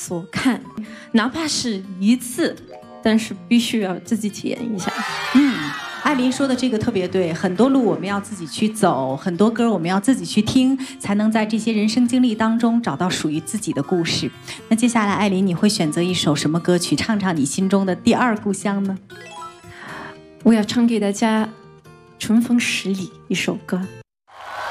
所看，哪怕是一次，但是必须要自己体验一下。 艾琳说的这个特别对，很多路我们要自己去走，很多歌我们要自己去听，才能在这些人生经历当中找到属于自己的故事。那接下来，艾琳，你会选择一首什么歌曲，唱唱你心中的第二故乡呢？ 我要唱给大家《春风十里》一首歌。